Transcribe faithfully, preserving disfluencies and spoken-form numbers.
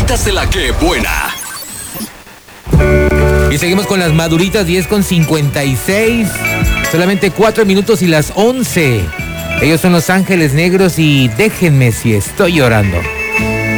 maduritas de la que buena. Y seguimos con las maduritas, diez con cincuenta y seis. Solamente cuatro minutos y las once. Ellos son Los Ángeles Negros y Déjenme si estoy llorando.